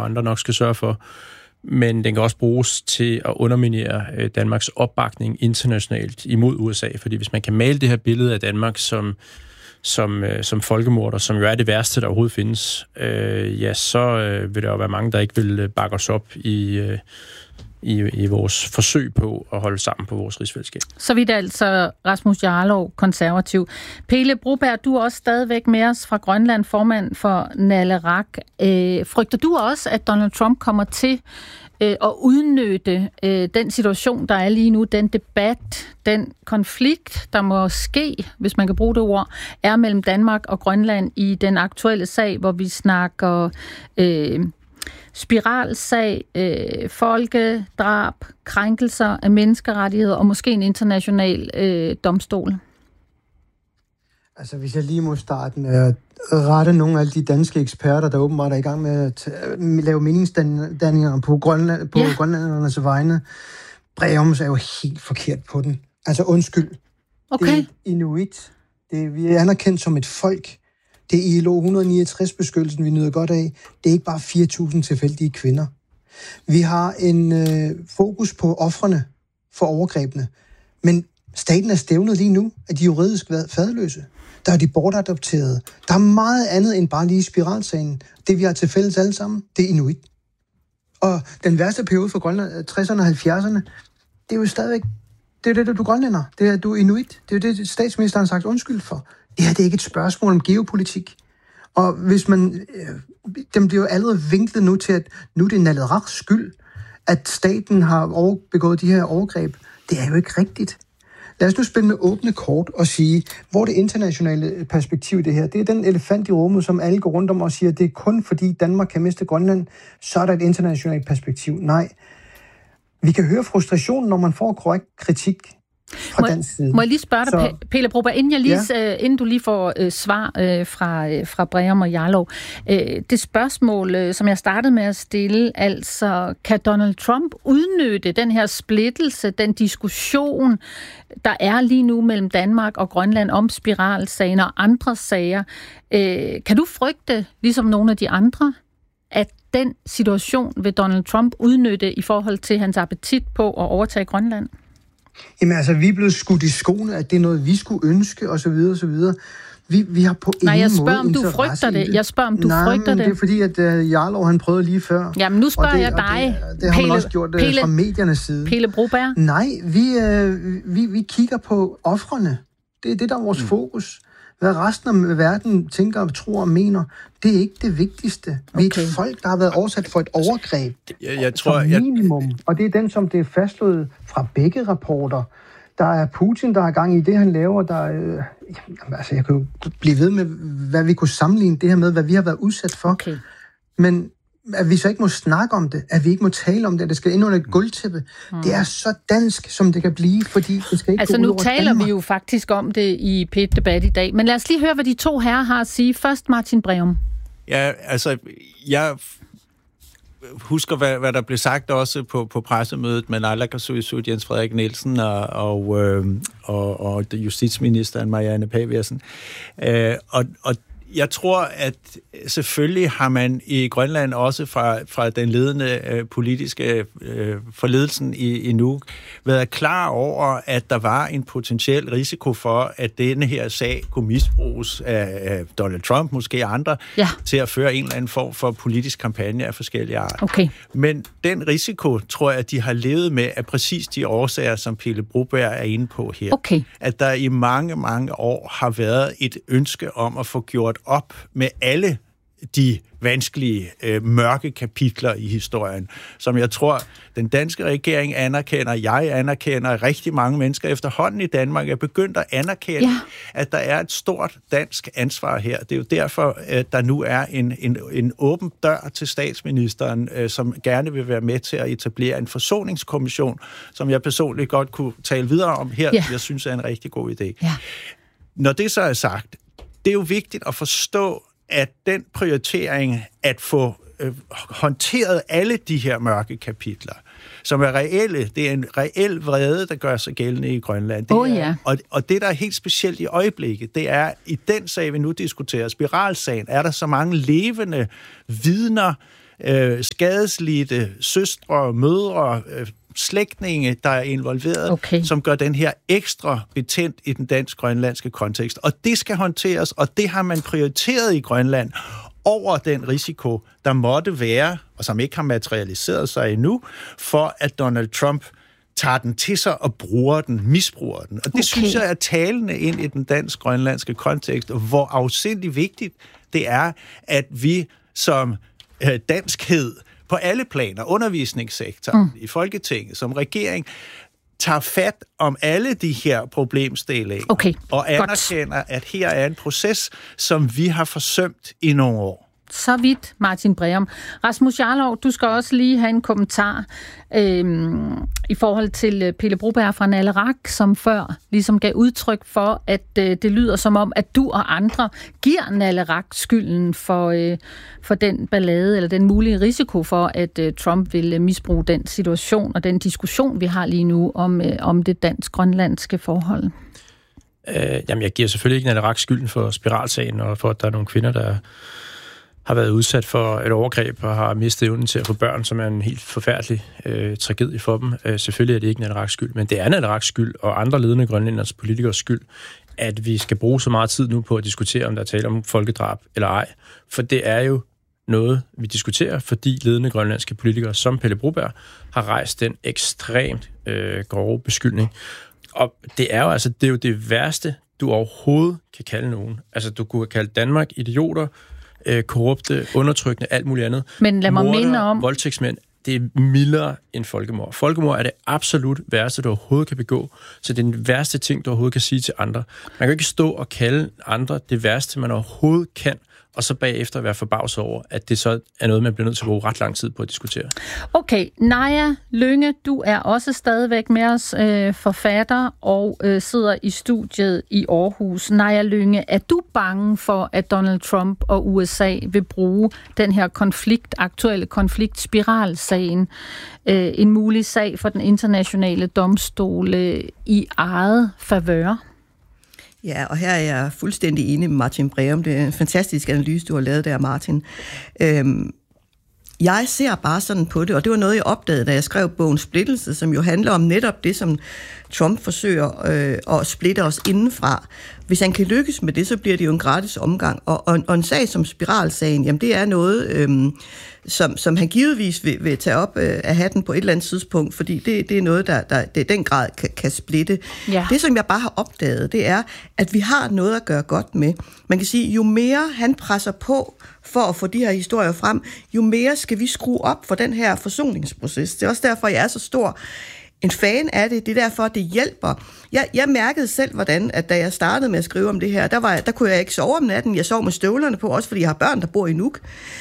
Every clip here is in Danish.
og andre nok skal sørge for. Men den kan også bruges til at underminere Danmarks opbakning internationalt imod USA. Fordi hvis man kan male det her billede af Danmark som folkemorder, som jo er det værste, der overhovedet findes, så vil der jo være mange, der ikke vil bakke os op i vores forsøg på at holde sammen på vores rigsfællesskab. Så vidt altså Rasmus Jarlov, konservativ. Pele Broberg, du er også stadigvæk med os fra Grønland, formand for Naleraq. Frygter du også, at Donald Trump kommer til at udnytte den situation, der er lige nu, den debat, den konflikt, der måske, hvis man kan bruge det ord, er mellem Danmark og Grønland i den aktuelle sag, hvor vi snakker spiralsag, folkedrab, krænkelser af menneskerettigheder og måske en international domstol? Altså, hvis jeg lige må starte med at rette nogle af alle de danske eksperter, der åbenbart er i gang med at lave meningsdanninger på grønlændernes vegne. Breums er jo helt forkert på den. Altså, undskyld. Okay. Det er inuit. Vi er anerkendt som et folk. Det er ILO 169-beskyttelsen, vi nyder godt af. Det er ikke bare 4.000 tilfældige kvinder. Vi har en fokus på ofrene for overgrebene. Men staten er stævnet lige nu, at de juridisk faderløse. Der er de bortadopterede. Der er meget andet end bare lige spiralsagen. Det, vi har til fælles alle sammen, det er inuit. Og den værste periode for Grønland, 60'erne og 70'erne, det er jo stadigvæk, det er det, du grønlænder. Det er du inuit. Det er jo det, statsministeren har sagt undskyld for. Det her, det er ikke et spørgsmål om geopolitik. Og hvis man, dem bliver jo allerede vinklet nu til, at nu er det Naleraqs skyld, at staten har begået de her overgreb. Det er jo ikke rigtigt. Lad os nu spille med åbne kort og sige, hvor det internationale perspektiv i det her, det er den elefant i rummet, som alle går rundt om og siger, at det er kun fordi Danmark kan miste Grønland, så er der et internationalt perspektiv. Nej. Vi kan høre frustrationen, når man får korrekt kritik fra den side. Må jeg lige spørge dig, Pele Broberg, inden du lige får svar fra Breum og Jarlov. Det spørgsmål, som jeg startede med at stille, altså, kan Donald Trump udnytte den her splittelse, den diskussion, der er lige nu mellem Danmark og Grønland om spiralsagen og andre sager? Kan du frygte, ligesom nogle af de andre, at den situation vil Donald Trump udnytte i forhold til hans appetit på at overtage Grønland? Jamen altså, vi er blevet skudt i skoene, at det er noget, vi skulle ønske, og så videre, og så videre. Vi har på ingen måde interesse i det. Nej, jeg spørger, om du frygter det. Jeg spørger, om du frygter det. Det er fordi, at Jarlov, han prøvede lige før. Jamen, nu spørger jeg dig. Det har man også gjort fra mediernes side. Pele Broberg? Nej, vi kigger på ofrene. Det er det, der er vores fokus. Hvad resten af verden tænker, tror og mener, det er ikke det vigtigste. Vi er et folk, der har været oversat for et overgreb. Jeg tror, minimum. Og det er den, som det er fastslået fra begge rapporter. Der er Putin, der er gang i det, han laver. Altså, jeg kan jo blive ved med, hvad vi kunne sammenligne det her med, hvad vi har været udsat for. Okay. Men at vi så ikke må snakke om det, at vi ikke må tale om det, at det skal ind under et gulvtæppe. Det er så dansk, som det kan blive, fordi det skal ikke altså, gå ud over nu taler Danmark. vi jo faktisk om det i P1-debat i dag, men lad os lige høre, hvad de to herrer har at sige. Først Martin Breum. Ja, altså, jeg husker, hvad der blev sagt også på pressemødet med naalakkersuisut Jens Frederik Nielsen og justitsministeren Marianne Paversen. Og jeg tror, at selvfølgelig har man i Grønland også fra den ledende politiske forledelsen i Nuuk været klar over, at der var en potentiel risiko for, at denne her sag kunne misbruges af Donald Trump, måske andre, til at føre en eller anden form for politisk kampagne af forskellige art. Okay. Men den risiko, tror jeg, at de har levet med af præcis de årsager, som Pele Broberg er inde på her. Okay. At der i mange, mange år har været et ønske om at få gjort op med alle de vanskelige, mørke kapitler i historien, som jeg tror, den danske regering anerkender, jeg anerkender, rigtig mange mennesker efterhånden i Danmark er begyndt at anerkende, at der er et stort dansk ansvar her. Det er jo derfor, at der nu er en åben dør til statsministeren, som gerne vil være med til at etablere en forsoningskommission, som jeg personligt godt kunne tale videre om her. Jeg synes er en rigtig god idé. Når det så er sagt, det er jo vigtigt at forstå, at den prioritering at få håndteret alle de her mørke kapitler, som er reelle, det er en reel vrede, der gør sig gældende i Grønland. Og det, der er helt specielt i øjeblikket, det er, i den sag, vi nu diskuterer, spiralsagen, er der så mange levende vidner, skadeslidte søstre, mødre, slægtninge, der er involveret, som gør den her ekstra betændt i den dansk-grønlandske kontekst. Og det skal håndteres, og det har man prioriteret i Grønland over den risiko, der måtte være, og som ikke har materialiseret sig endnu, for at Donald Trump tager den til sig og misbruger den. Og det synes jeg er talende ind i den dansk-grønlandske kontekst, og hvor afsindig vigtigt det er, at vi som danskhed på alle planer, undervisningssektoren, i Folketinget, som regering, tager fat om alle de her problemstillinger, og anerkender, at her er en proces, som vi har forsømt i nogle år. Så vidt, Martin Breum. Rasmus Jarlov, du skal også lige have en kommentar i forhold til Pelle Broberg fra Naleraq, som før ligesom gav udtryk for, at det lyder som om, at du og andre giver Naleraq skylden for den ballade, eller den mulige risiko for, at Trump vil misbruge den situation og den diskussion, vi har lige nu om det dansk-grønlandske forhold. Jamen, jeg giver selvfølgelig ikke Naleraq skylden for spiralsagen, og for, at der er nogle kvinder, der har været udsat for et overgreb og har mistet evnen til at få børn, som er en helt forfærdelig tragedie for dem. Selvfølgelig er det ikke Naleraqs skyld, men det er Naleraqs skyld og andre ledende grønlænders politikers skyld, at vi skal bruge så meget tid nu på at diskutere, om der er tale om folkedrab eller ej. For det er jo noget, vi diskuterer, fordi ledende grønlandske politikere som Pelle Broberg har rejst den ekstremt grove beskyldning. Og det er jo det værste, du overhovedet kan kalde nogen. Altså, du kunne kalde Danmark idioter, korrupte, undertrykkende, alt muligt andet. Men lad mig minde om... voldtægtsmænd, det er mildere end folkemord. Folkemord er det absolut værste, du overhovedet kan begå. Så det er den værste ting, du overhovedet kan sige til andre. Man kan ikke stå og kalde andre det værste, man overhovedet kan, og så bagefter være forbavset over, at det så er noget, man bliver nødt til at bruge ret lang tid på at diskutere. Okay, Naja Lynge, du er også stadigvæk med os, forfatter, og sidder i studiet i Aarhus. Naja Lynge, er du bange for, at Donald Trump og USA vil bruge den her aktuelle konflikt-spiralsagen, en mulig sag for den internationale domstol i eget favør? Ja, og her er jeg fuldstændig enig med Martin Breum. Det er en fantastisk analyse, du har lavet der, Martin. Jeg ser bare sådan på det, og det var noget, jeg opdagede, da jeg skrev bogen Splittelse, som jo handler om netop det, som Trump forsøger at splitte os indenfra. Hvis han kan lykkes med det, så bliver det jo en gratis omgang. Og en sag som spiralsagen, jamen det er noget, som han givetvis vil tage op af hatten på et eller andet tidspunkt, fordi det er noget, der i den grad kan splitte. Ja. Det, som jeg bare har opdaget, det er, at vi har noget at gøre godt med. Man kan sige, jo mere han presser på for at få de her historier frem, jo mere skal vi skrue op for den her forsoningsproces. Det er også derfor, jeg er så stor en fan af det. Det er derfor, det hjælper. Jeg mærkede selv, hvordan, at da jeg startede med at skrive om det her, der kunne jeg ikke sove om natten. Jeg sov med støvlerne på, også fordi jeg har børn, der bor i Nuuk.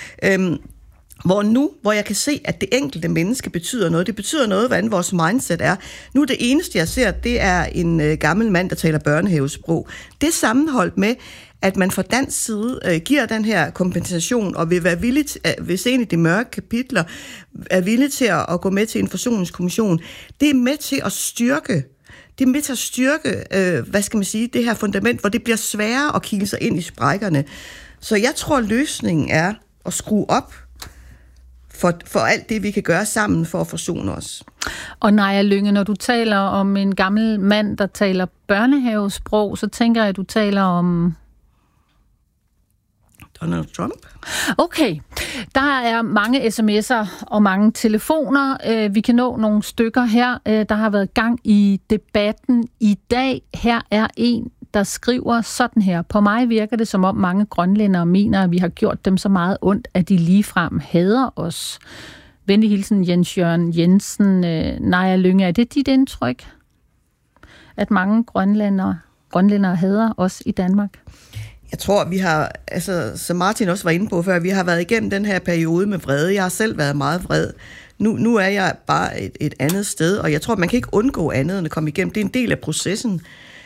Hvor jeg kan se, at det enkelte menneske betyder noget. Det betyder noget, hvordan vores mindset er. Nu det eneste, jeg ser, det er en gammel mand, der taler børnehavesprog. Det er sammenholdt med, at man fra dansk side giver den her kompensation, og vil være villig til, hvis en af de mørke kapitler er villig til at gå med til en forsoningskommission. Det er med til at styrke hvad skal man sige, det her fundament, hvor det bliver sværere at kigge sig ind i sprækkerne. Så jeg tror, løsningen er at skrue op for alt det, vi kan gøre sammen for at forsone os. Og Naja Lynge, når du taler om en gammel mand, der taler børnehavesprog, så tænker jeg, at du taler om... Donald Trump. Okay. Der er mange sms'er og mange telefoner. Vi kan nå nogle stykker her. Der har været gang i debatten i dag. Her er en, der skriver sådan her. På mig virker det, som om mange grønlændere mener, at vi har gjort dem så meget ondt, at de ligefrem hader os. Venlig hilsen, Jens Jørgen Jensen. Naja Lynge, er det dit indtryk, at mange grønlændere hader os i Danmark? Jeg tror, vi har, som Martin også var inde på før, vi har været igennem den her periode med vrede. Jeg har selv været meget vred. Nu er jeg bare et andet sted, og jeg tror, man kan ikke undgå andet end at komme igennem. Det er en del af processen.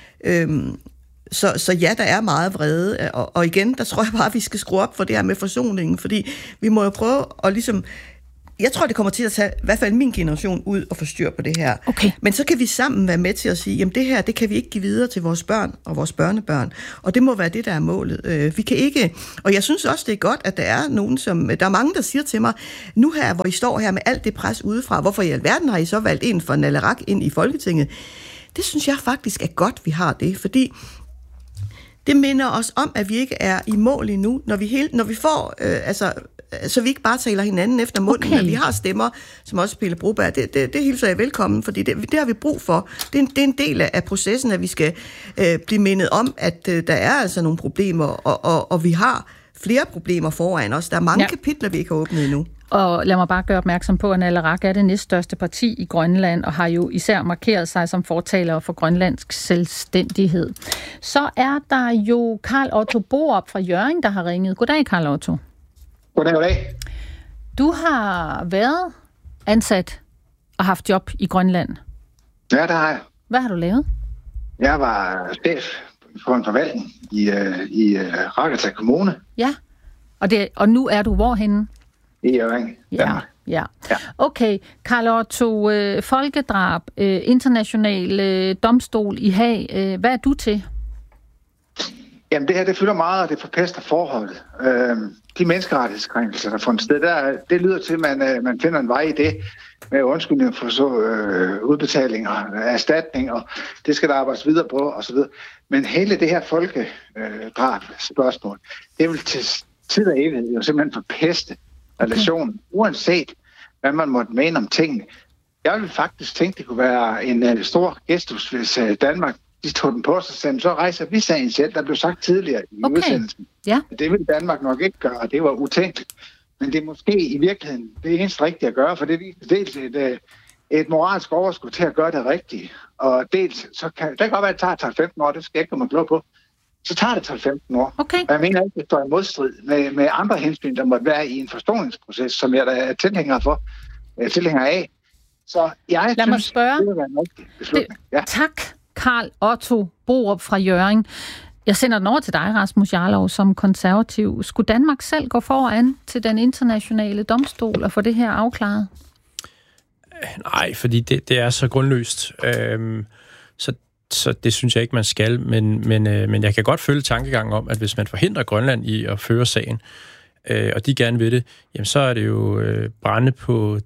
Så ja, der er meget vrede, og igen, der tror jeg bare, at vi skal skrue op for det her med forsoningen, fordi vi må jo prøve at ligesom Jeg tror, det kommer til at tage i hvert fald min generation ud og få styr på det her. Okay. Men så kan vi sammen være med til at sige, jamen det her, det kan vi ikke give videre til vores børn og vores børnebørn. Og det må være det, der er målet. Vi kan ikke, og jeg synes også, det er godt, at der er nogen, der er mange, der siger til mig, nu her, hvor I står her med alt det pres udefra, hvorfor i alverden har I så valgt en fra Naleraq ind i Folketinget? Det synes jeg faktisk er godt, vi har det, fordi det minder os om, at vi ikke er i mål endnu, når vi får, så vi ikke bare taler hinanden efter munden, okay. At vi har stemmer, som også Pelle Broberg, det hilser jeg velkommen, fordi det har vi brug for. Det er en del af processen, at vi skal blive mindet om, at der er altså nogle problemer, og vi har flere problemer foran os. Der er mange kapitler, vi ikke har åbnet endnu. Og lad mig bare gøre opmærksom på, at Naleraq er det næststørste parti i Grønland, og har jo især markeret sig som fortaler for grønlandsk selvstændighed. Så er der jo Karl Otto Borup fra Hjørring, der har ringet. Goddag, Karl Otto. Goddag. Du har været ansat og haft job i Grønland. Ja, det har jeg. Hvad har du lavet? Jeg var chef for en forvaltning i Raqqa Kommune. Ja, og nu er du hvorhenne? I Hjørring. Ja. Okay, Karl Otto, folkedrab, international domstol i Haag. Hvad er du til? Jamen det her, det fylder meget, og det forpester forholdet. De menneskerettighedskrænkelser, der fundet sted, det lyder til, at man finder en vej i det med undskyldning for så udbetalinger, erstatning, og det skal der arbejdes videre på, osv. Men hele det her folkedrab-spørgsmål, det vil til tid og evighed jo simpelthen forpeste relationen, uanset hvad man måtte mene om tingene. Jeg ville faktisk tænke, det kunne være en stor gestus, hvis Danmark de tog den på sig, så rejser vi sagen selv, der blev sagt tidligere i udsendelsen. Ja. Det ville Danmark nok ikke gøre, og det var utænkeligt. Men det er måske i virkeligheden det eneste rigtige at gøre, for det viser dels et moralsk overskud til at gøre det rigtige, og dels, så kan det godt være, at det tager 15 år, det skal jeg ikke komme klog på, så tager det 15 år. Okay. Og jeg mener ikke, det står i modstrid med andre hensyn, der måtte være i en forståelsesproces, som jeg da er tilhænger af. Så jeg Lad mig spørge. Det vil være en rigtig beslutning. Ja. Tak, Karl Otto Borup fra Hjørring. Jeg sender den over til dig, Rasmus Jarlov, som konservativ. Skulle Danmark selv gå foran til den internationale domstol og få det her afklaret? Nej, fordi det er så grundløst. Så det synes jeg ikke, man skal. Men jeg kan godt følge tankegangen om, at hvis man forhindrer Grønland i at føre sagen, og de gerne vil det, jamen så er det jo brænde på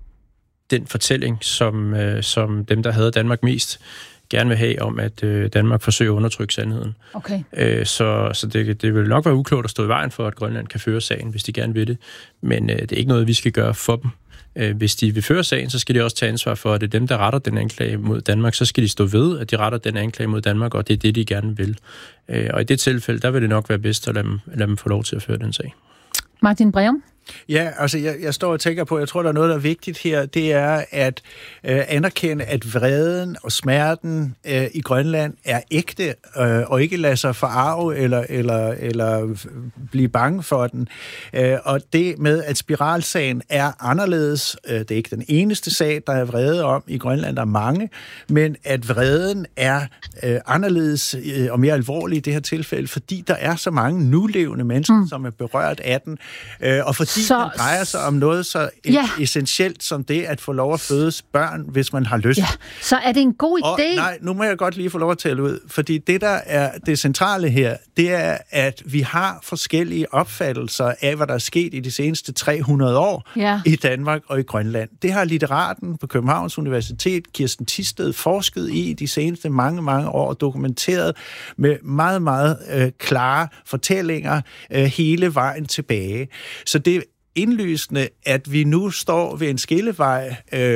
den fortælling, som dem, der havde Danmark mest, gerne vil have om, at Danmark forsøger at undertrykke sandheden. Okay. Så det vil nok være uklogt at stå i vejen for, at Grønland kan føre sagen, hvis de gerne vil det. Men det er ikke noget, vi skal gøre for dem. Hvis de vil føre sagen, så skal de også tage ansvar for, at det er dem, der retter den anklage mod Danmark. Så skal de stå ved, at de retter den anklage mod Danmark, og det er det, de gerne vil. Og i det tilfælde, der vil det nok være bedst at lade dem få lov til at føre den sag. Martin Breum? Ja, altså jeg står og tænker på, jeg tror, der er noget, der er vigtigt her, det er at anerkende, at vreden og smerten i Grønland er ægte, og ikke lade sig forarve eller blive bange for den. Og det med, at spiralsagen er anderledes, det er ikke den eneste sag, der er vrede om i Grønland, der er mange, men at vreden er anderledes og mere alvorlig i det her tilfælde, fordi der er så mange nulevende mennesker, som er berørt af den, og fordi den drejer sig om noget så essentielt som det at få lov at fødes børn, hvis man har lyst. Ja, så er det en god idé. Nej, nu må jeg godt lige få lov at tale ud, fordi det, der er det centrale her, det er, at vi har forskellige opfattelser af, hvad der er sket i de seneste 300 år i Danmark og i Grønland. Det har litteraten på Københavns Universitet, Kirsten Thisted, forsket i de seneste mange år, dokumenteret med meget, meget klare fortællinger hele vejen tilbage. Så det er indlysende, at vi nu står ved en skillevej,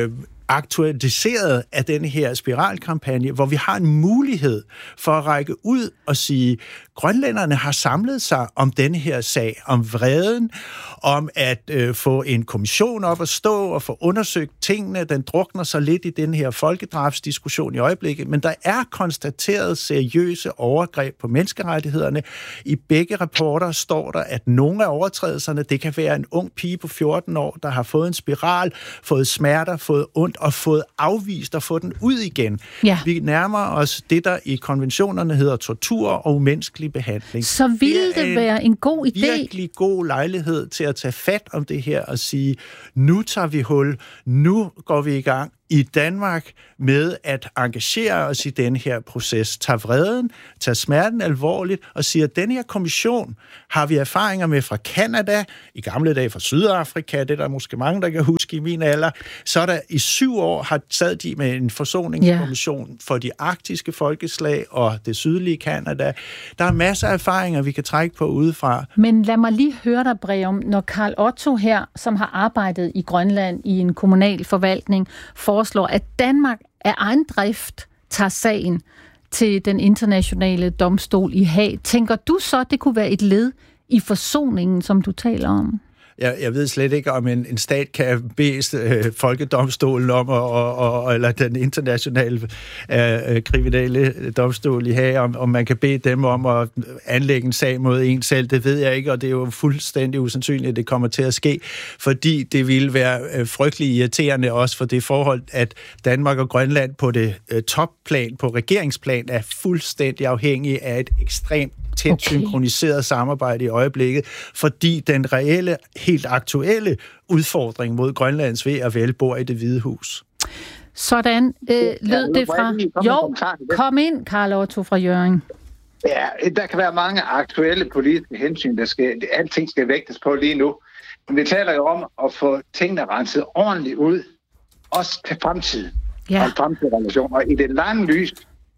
aktualiseret af den her spiralkampagne, hvor vi har en mulighed for at række ud og sige, grønlænderne har samlet sig om denne her sag, om vreden, om at få en kommission op at stå og få undersøgt tingene. Den drukner så lidt i den her folkedrabsdiskussion i øjeblikket, men der er konstateret seriøse overgreb på menneskerettighederne. I begge rapporter står der, at nogle af overtrædelserne, det kan være en ung pige på 14 år, der har fået en spiral, fået smerter, fået ondt og fået afvist og fået den ud igen. Ja. Vi nærmer os det, der i konventionerne hedder tortur og umenneskelig menneskelig behandling. Så ville det være en god idé? Virkelig god lejlighed til at tage fat om det her og sige, nu tager vi hul, nu går vi i gang i Danmark med at engagere os i den her proces. Tag vreden, tag smerten alvorligt og siger, at den her kommission har vi erfaringer med fra Canada, i gamle dage fra Sydafrika, det er der måske mange, der kan huske i min alder. Så er der i 7 år sad de med en forsoningskommission for de arktiske folkeslag og det sydlige Canada. Der er masser af erfaringer, vi kan trække på udefra. Men lad mig lige høre dig, Breum, når Karl Otto her, som har arbejdet i Grønland i en kommunal forvaltning, foreslår, at Danmark af egen drift tager sagen til den internationale domstol i Haag. Tænker du så, det kunne være et led i forsoningen, som du taler om? Jeg ved slet ikke, om en stat kan bede folkedomstolen om, eller den internationale kriminelle domstol i Haag, om man kan bede dem om at anlægge en sag mod en selv. Det ved jeg ikke, og det er jo fuldstændig usandsynligt, at det kommer til at ske, fordi det ville være frygtelig irriterende også for det forhold, at Danmark og Grønland på det topplan, på regeringsplan, er fuldstændig afhængige af et ekstremt tæt synkroniseret samarbejde i øjeblikket, fordi den reelle, helt aktuelle udfordring mod Grønlands ve og vel bor i Det Hvide Hus. Sådan lød det fra... Jo, kom ind, Karl Otto fra Hjørring. Ja, der kan være mange aktuelle politiske hensyn, alting skal vægtes på lige nu. Men vi taler jo om at få tingene renset ordentligt ud, også til fremtiden, og en fremtidig relation. Og i det lange lys,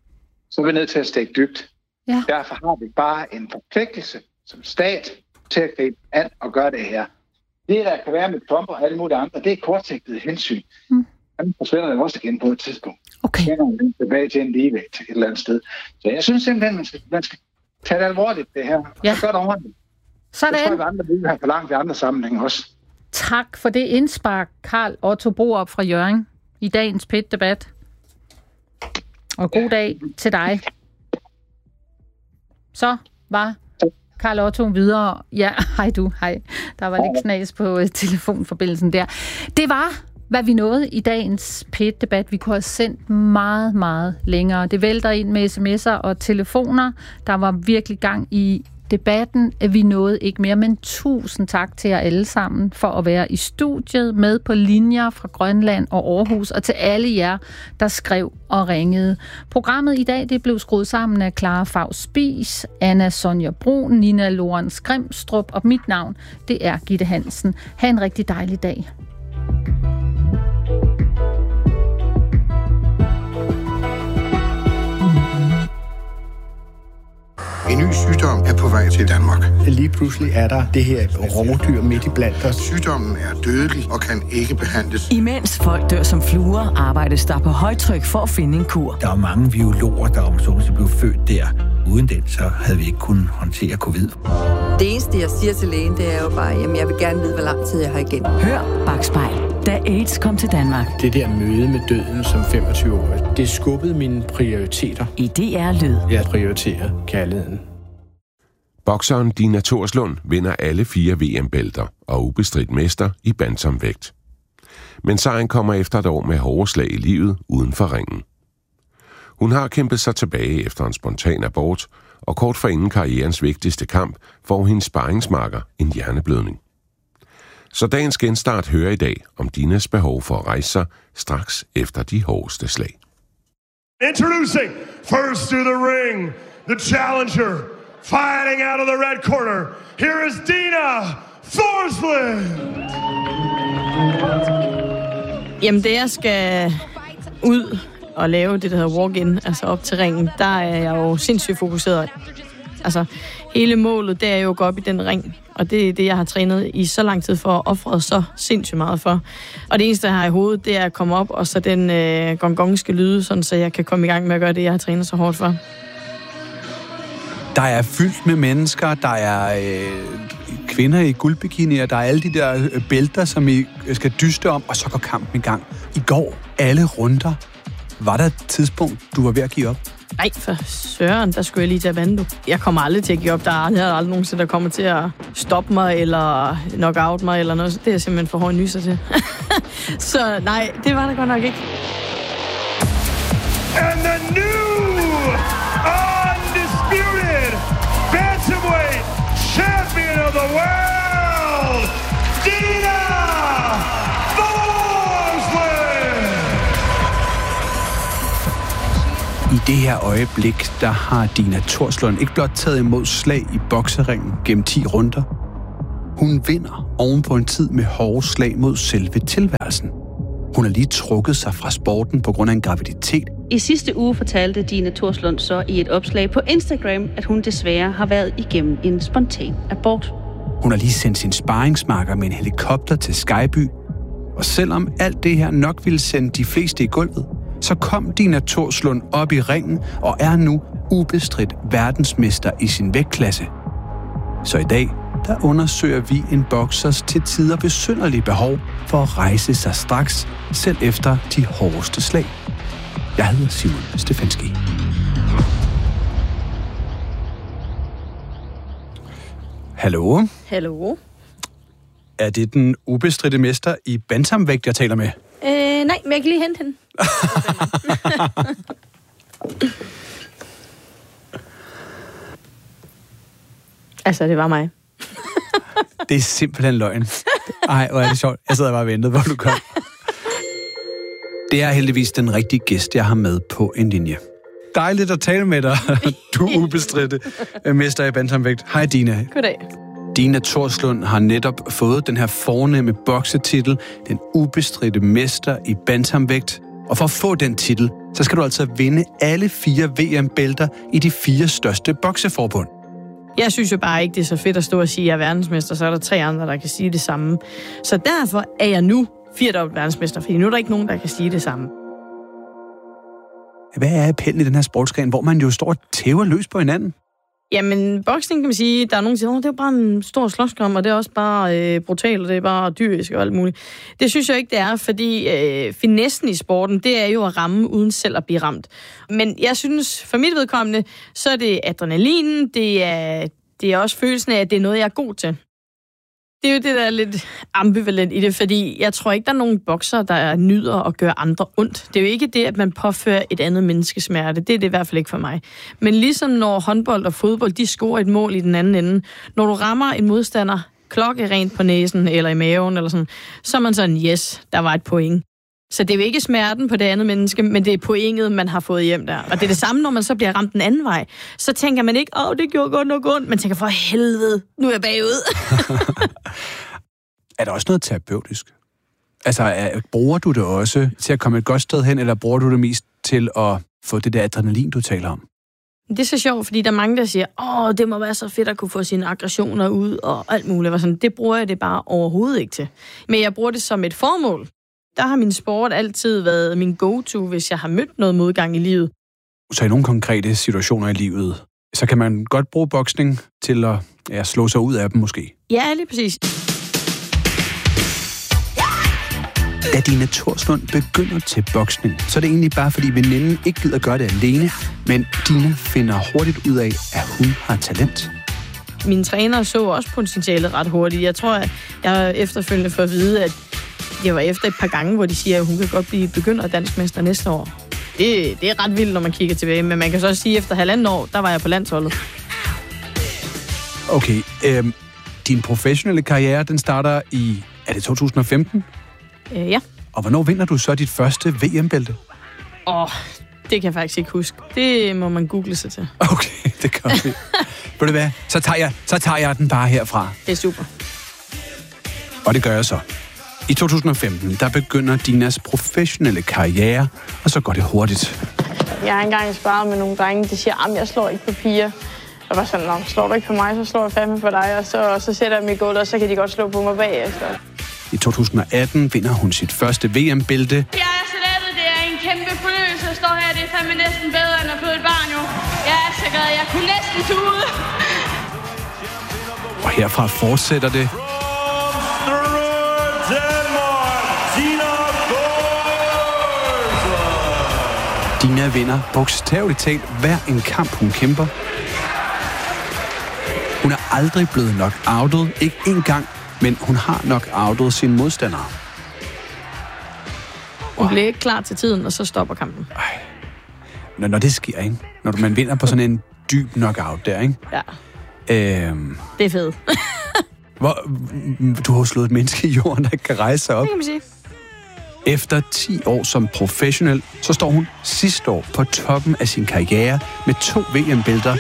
så er vi nødt til at stikke dybt. Ja. Derfor har vi bare en forpligtelse som stat til at gribe an og gøre det her. Det, der kan være med Trump og alle mulige andre, det er kortsigtede hensyn. Han forsvinder det også igen på et tidspunkt. Okay. Han tilbage til en ligevægt til et eller andet sted. Så jeg synes simpelthen, man skal tage det alvorligt, det her. Ja. Og så gør det ordentligt. Sådan. Det tror jeg, andre vil have for langt i andre sammenhænge også. Tak for det indspark, Karl Otto Borup fra Hjørring, i dagens PET-debat. Og god dag til dig. Så var Karl Otto videre. Ja, hej du, hej. Der var lidt knas på telefonforbindelsen der. Det var, hvad vi nåede i dagens PET-debat. Vi kunne have sendt meget, meget længere. Det vælter ind med sms'er og telefoner. Der var virkelig gang i debatten. Vi nåede ikke mere, men tusind tak til jer alle sammen for at være i studiet med på linjer fra Grønland og Aarhus, og til alle jer, der skrev og ringede. Programmet i dag det blev skruet sammen af Clara Faust Spies, Anna Sonja Brun, Nina Lorentz Grimstrup, og mit navn, det er Gitte Hansen. Ha' en rigtig dejlig dag. En ny sygdom er på vej til Danmark. Lige pludselig er der det her rovdyr midt i blandt os. Sygdommen er dødelig og kan ikke behandles. Imens folk dør som fluer, arbejdes der på højtryk for at finde en kur. Der er mange biologer, der om så blev født der. Uden den, så havde vi ikke kunnet håndtere covid. Det eneste, jeg siger til lægen, det er jo bare, jamen jeg vil gerne vide, hvor lang tid jeg har igen. Hør Bakspejl, da AIDS kom til Danmark. Det der møde med døden som 25-årig, det skubbede mine prioriteter. I DR Lyd. Jeg prioriterer kærligheden. Bokseren Dina Thorslund vinder alle 4 VM-bælter og er ubestridt mester i bantamvægt. Men sejren kommer efter et år med hårde slag i livet uden for ringen. Hun har kæmpet sig tilbage efter en spontan abort, og kort forinden karrierens vigtigste kamp får hendes sparringsmarker en hjerneblødning. Så dagens genstart hører i dag om Dinas behov for at rejse sig straks efter de hårdeste slag. Introducing first to the ring, the challenger, fighting out of the red corner. Here is Dina Thorslund. Jamen det jeg skal ud og lave det, der hedder walk-in, altså op til ringen, der er jeg jo sindssygt fokuseret. Altså, hele målet, det er jo at gå op i den ring, og det er det, jeg har trænet i så lang tid for at ofre så sindssygt meget for. Og det eneste, jeg har i hovedet, det er at komme op, og så den gong-gong skal lyde, sådan, så jeg kan komme i gang med at gøre det, jeg har trænet så hårdt for. Der er fyldt med mennesker, der er kvinder i guldbikinier, der er alle de der bælter, som I skal dyste om, og så går kampen i gang. I går, alle runder. Var der et tidspunkt, du var ved at give op? Nej, for søren, der skulle jeg lige tage vandet. Jeg kommer aldrig til at give op. Der er aldrig nogensinde, der kommer til at stoppe mig, eller knock out mig, eller noget. Det er simpelthen for hårdt nyser til. Så nej, det var der godt nok ikke. And the new undisputed the world, Dina Thorslund! I det her øjeblik, der har Dina Thorslund ikke blot taget imod slag i bokseringen gennem 10 runder. Hun vinder oven på en tid med hårde slag mod selve tilværelsen. Hun har lige trukket sig fra sporten på grund af en graviditet. I sidste uge fortalte Dina Thorslund så i et opslag på Instagram, at hun desværre har været igennem en spontan abort. Hun har lige sendt sin sparringsmarker med en helikopter til Skyby. Og selvom alt det her nok ville sende de fleste i gulvet, så kom Dina Thorslund op i ringen og er nu ubestridt verdensmester i sin vægtklasse. Så i dag, der undersøger vi en boksers til tider besynderlige behov for at rejse sig straks, selv efter de hårdeste slag. Jeg hedder Simon Stefanski. Hallo? Hallo? Er det den ubestridte mester i bantamvægt, jeg taler med? Nej, men jeg kan lige hente hende. Altså, det var mig. Det er simpelthen løgn. Ej, hvor er det sjovt. Jeg sidder bare og ventede, hvor du kom. Det er heldigvis den rigtige gæst, jeg har med på en linje. Dejligt at tale med dig. Du er ubestridte mester i bantamvægt. Hej, Dina. Goddag. Dina Thorslund har netop fået den her fornemme boksetitel, den ubestridte mester i bantamvægt. Og for at få den titel, så skal du altså vinde alle 4 VM-bælter i de 4 største bokseforbund. Jeg synes jo bare ikke, det er så fedt at stå og sige, at jeg er verdensmester, så er der 3 andre, der kan sige det samme. Så derfor er jeg nu 4-dobbelt verdensmester, fordi nu er der ikke nogen, der kan sige det samme. Hvad er appellen i den her sportsgren, hvor man jo står og tæver løs på hinanden? Jamen, boksning kan man sige, der er nogen, der siger, det er bare en stor slåskamp, og det er også bare brutalt, og det er bare dyrisk og alt muligt. Det synes jeg ikke, det er, fordi finessen i sporten, det er jo at ramme uden selv at blive ramt. Men jeg synes, for mit vedkommende, så er det adrenalinen, det er også følelsen af, at det er noget, jeg er god til. Det er jo det, der er lidt ambivalent i det, fordi jeg tror ikke, der er nogen bokser, der nyder at gøre andre ondt. Det er jo ikke det, at man påfører et andet menneske smerte. Det er det i hvert fald ikke for mig. Men ligesom når håndbold og fodbold, de scorer et mål i den anden ende. Når du rammer en modstander klokkerent på næsen eller i maven, eller sådan, så er man sådan, yes, der var et point. Så det er jo ikke smerten på det andet menneske, men det er pointet, man har fået hjem der. Og det er det samme, når man så bliver ramt den anden vej. Så tænker man ikke, det gjorde godt nok ondt. Man tænker, for helvede, nu er jeg bagud. Er der også noget terapeutisk? Altså, bruger du det også til at komme et godt sted hen, eller bruger du det mest til at få det der adrenalin, du taler om? Det er så sjovt, fordi der er mange, der siger, det må være så fedt at kunne få sine aggressioner ud og alt muligt. Sådan, det bruger jeg det bare overhovedet ikke til. Men jeg bruger det som et formål. Der har min sport altid været min go-to, hvis jeg har mødt noget modgang i livet. Så i nogle konkrete situationer i livet, så kan man godt bruge boksning til at slå sig ud af dem måske? Ja, lige præcis. Da Dina Thorslund begynder til boksning, så er det egentlig bare fordi veninden ikke gider gøre det alene, men Dina finder hurtigt ud af, at hun har talent. Mine trænere så også potentialet ret hurtigt. Jeg tror, at jeg efterfølgende får at vide, at det var efter et par gange, hvor de siger, at hun kan godt blive begynder danskmester næste år. Det er ret vildt, når man kigger tilbage, men man kan så også sige, at efter 1,5 år, der var jeg på landsholdet. Okay, din professionelle karriere, den starter i, er det 2015? Ja. Og hvornår vinder du så dit første VM-bælte? Det kan jeg faktisk ikke huske. Det må man google sig til. Okay, det kan vi. Ved du hvad? Så tager jeg den bare herfra. Det er super. Og det gør jeg så. I 2015, der begynder Dinas professionelle karriere, og så går det hurtigt. Jeg har engang sparet med nogle drenge, der siger, at jeg slår ikke på piger. Og var sådan, slår du ikke på mig, så slår jeg fandme på dig, og så sætter jeg mig i gulvet, og så kan de godt slå på mig bagefter. I 2018 vinder hun sit første VM-bælte. Jeg er så lettet, det er en kæmpe fornøjelse at stå her. Det er fandme næsten bedre, end at føde et barn jo. Jeg er så glad, jeg kunne næsten tude. Og herfra fortsætter det. Dina vinder bogstaveligt talt hver en kamp, hun kæmper. Hun er aldrig blevet knock-outet, ikke engang, men hun har knock-outet sine modstandere. Hun bliver ikke klar til tiden, og så stopper kampen. Når det sker, ikke? Når man vinder på sådan en dyb knockout der, ikke? Ja. Det er fedt. Du har slået et menneske i jorden, der ikke kan rejse sig op. Det kan man sige. Efter 10 år som professionel, så står hun sidste år på toppen af sin karriere med 2 VM-bælter.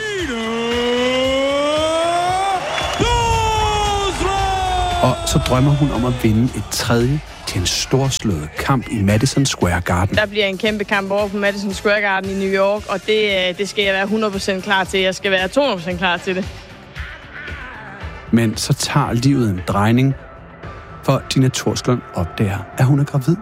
Og så drømmer hun om at vinde et 3. til en storslået kamp i Madison Square Garden. Der bliver en kæmpe kamp over på Madison Square Garden i New York, og det skal jeg være 100% klar til. Jeg skal være 200% klar til det. Men så tager livet en drejning, for Dina Thorslund opdager, at hun er gravid.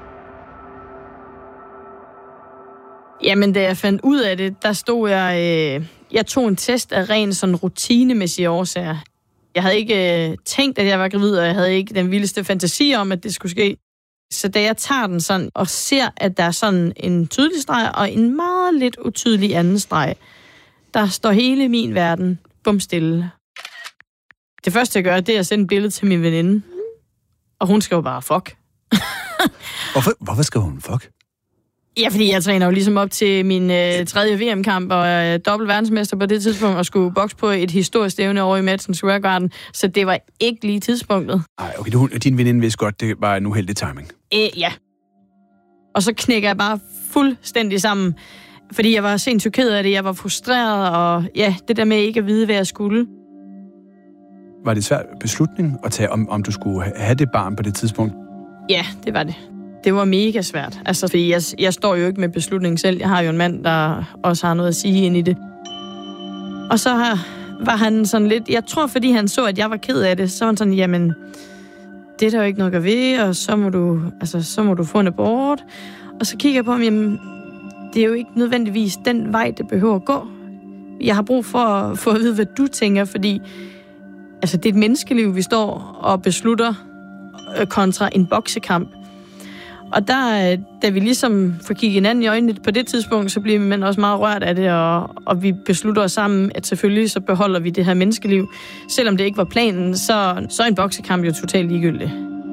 Jamen, da jeg fandt ud af det, der stod jeg tog en test af ren sådan rutinemæssige årsager. Jeg havde ikke tænkt, at jeg var gravid, og jeg havde ikke den vildeste fantasi om, at det skulle ske. Så da jeg tager den sådan, og ser, at der er sådan en tydelig streg, og en meget lidt utydelig anden streg, der står hele min verden bumstille. Det første, jeg gør, det er at sende et billede til min veninde. Og hun skrev bare, fuck. Hvorfor skrev hun fuck? Ja, fordi jeg træner jo ligesom op til min 3. VM-kamp, og er dobbelt verdensmester på det tidspunkt, og skulle bokse på et historisk stævne over i Madison Square Garden. Så det var ikke lige tidspunktet. Nej, okay, din veninde vidste godt, det var en uheldig timing. Ja. Og så knækker jeg bare fuldstændig sammen, fordi jeg var sindssygt ked af det, jeg var frustreret, og ja, det der med ikke at vide, hvad jeg skulle. Var det en svær beslutning at tage, om du skulle have det barn på det tidspunkt? Ja, det var det. Det var mega svært. Altså, fordi jeg står jo ikke med beslutningen selv. Jeg har jo en mand, der også har noget at sige ind i det. Og så var han sådan lidt... Jeg tror, fordi han så, at jeg var ked af det, så var han sådan, jamen, det er der jo ikke noget at gøre ved, og så må du få en abort. Og så kigger jeg på ham, jamen, det er jo ikke nødvendigvis den vej, det behøver at gå. Jeg har brug for at få at vide, hvad du tænker, fordi altså, det er et menneskeliv, vi står og beslutter kontra en boksekamp. Og da vi ligesom får kigget hinanden i øjnene på det tidspunkt, så bliver man også meget rørt af det, og vi beslutter os sammen, at selvfølgelig så beholder vi det her menneskeliv. Selvom det ikke var planen, så er en boksekamp jo totalt ligegyldig.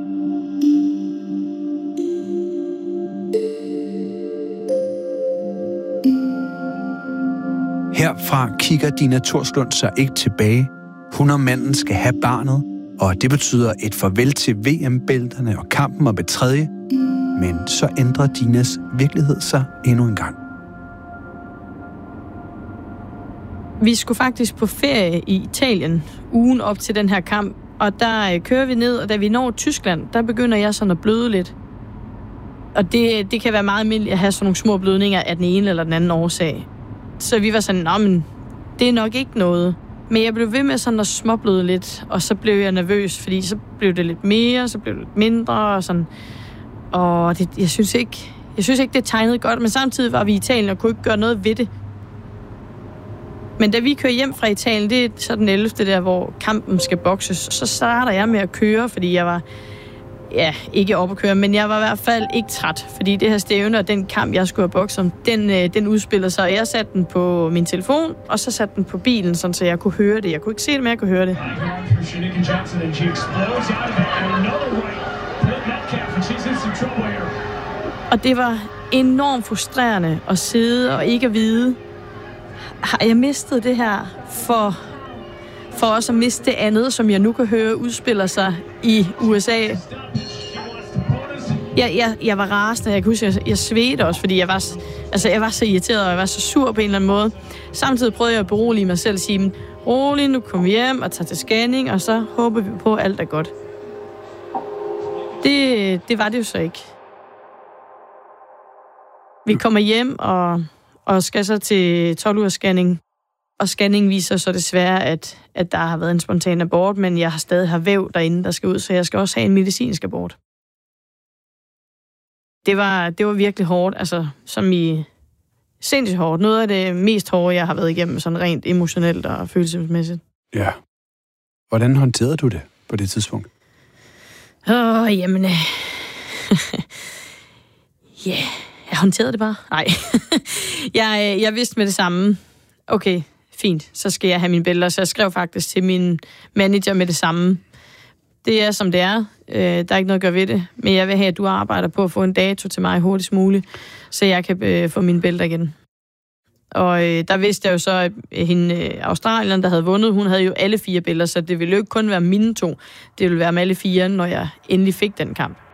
Herfra kigger Dina Thorslund sig ikke tilbage. Hun og manden skal have barnet, og det betyder et farvel til VM-bælterne og kampen om et 3. Men så ændrer Dinas virkelighed sig endnu en gang. Vi skulle faktisk på ferie i Italien ugen op til den her kamp, og der kører vi ned, og da vi når Tyskland, der begynder jeg sådan at bløde lidt. Og det kan være meget almindeligt at have sådan nogle små blødninger af den ene eller den anden årsag. Så vi var sådan, men det er nok ikke noget. Men jeg blev ved med sådan at småbløde lidt, og så blev jeg nervøs, fordi så blev det lidt mere, så blev det lidt mindre, og sådan. Og jeg synes ikke, det tegnede godt, men samtidig var vi i Italien og kunne ikke gøre noget ved det. Men da vi kører hjem fra Italien, det er så den 11. der, hvor kampen skal bokses, så starter jeg med at køre, fordi jeg var, ikke op at køre, men jeg var i hvert fald ikke træt, fordi det her stævne og den kamp, jeg skulle have bokset om, den udspiller sig. Jeg satte den på min telefon, og så satte den på bilen, sådan, så jeg kunne høre det. Jeg kunne ikke se det, men jeg kunne høre det. Og det var enormt frustrerende at sidde og ikke at vide, har jeg mistet det her for også at miste det andet, som jeg nu kan høre udspiller sig i USA. Jeg var rasende, jeg kan huske, jeg svedte også, fordi jeg var så irriteret, og jeg var så sur på en eller anden måde. Samtidig prøvede jeg at berolige mig selv og sige, rolig, nu kommer vi hjem og tager til scanning, og så håber vi på, at alt er godt. Det var det jo så ikke. Vi kommer hjem og skal så til 12-ugers scanning. Og scanning viser så desværre, at der har været en spontan abort, men jeg har stadig har væv derinde, der skal ud, så jeg skal også have en medicinsk abort. Det var virkelig hårdt, altså som i sindssygt hårdt. Noget af det mest hårde, jeg har været igennem, sådan rent emotionelt og følelsesmæssigt. Ja. Hvordan håndterede du det på det tidspunkt? Jamen... Ja, jeg håndterede det bare. Nej. jeg vidste med det samme. Okay, fint, så skal jeg have mine billeder. Så jeg skrev faktisk til min manager med det samme. Det er, som det er. Der er ikke noget at gøre ved det. Men jeg vil have, at du arbejder på at få en dato til mig hurtigst muligt, så jeg kan få mine billeder igen. Og der vidste jeg jo så, at hende Australien, der havde vundet, hun havde jo alle 4 billeder, så det ville jo ikke kun være mine 2. Det ville være med alle 4, når jeg endelig fik den kamp.